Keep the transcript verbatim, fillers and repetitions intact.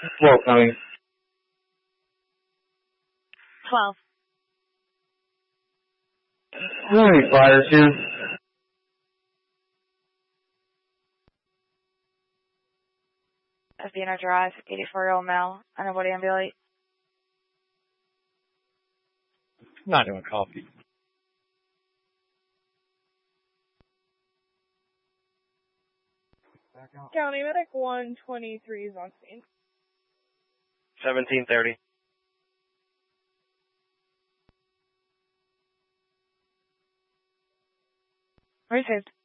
Flow coming. twelve. How many fires here? Athena Drive, eighty-four-year-old male, unable to ambulate. Not doing coffee. County Medic one twenty-three is on scene. seventeen thirty. Received.